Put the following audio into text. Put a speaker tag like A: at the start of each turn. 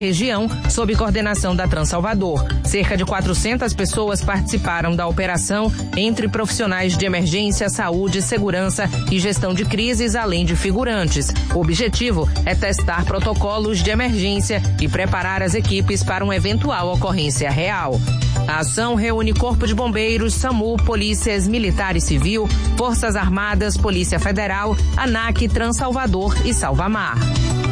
A: região, sob coordenação da Transalvador. Cerca de 400 pessoas participaram da operação, entre profissionais de emergência, saúde, segurança e gestão de crises, além de figurantes. O objetivo é testar protocolos de emergência e preparar as equipes para uma eventual ocorrência real. A ação reúne Corpo de Bombeiros, SAMU, Polícias Militar e Civil, Forças Armadas, Polícia Federal, ANAC, Transalvador e Salvamar.